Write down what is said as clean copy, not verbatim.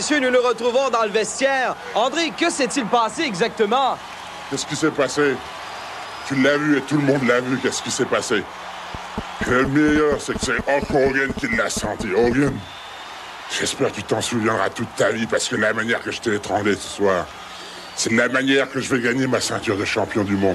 messieurs, nous nous retrouvons dans le vestiaire. André, que s'est-il passé exactement? Qu'est-ce qui s'est passé? Tu l'as vu et tout le monde l'a vu, qu'est-ce qui s'est passé? Et le meilleur, c'est que c'est Hulk Hogan qui l'a senti. Hogan, j'espère que tu t'en souviendras toute ta vie, parce que la manière que je t'ai étranglé ce soir, c'est de la manière que je vais gagner ma ceinture de champion du monde.